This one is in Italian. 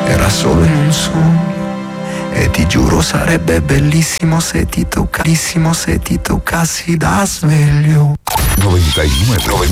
era solo in un sogno. E ti giuro sarebbe bellissimo se ti toccassi da sveglio. 99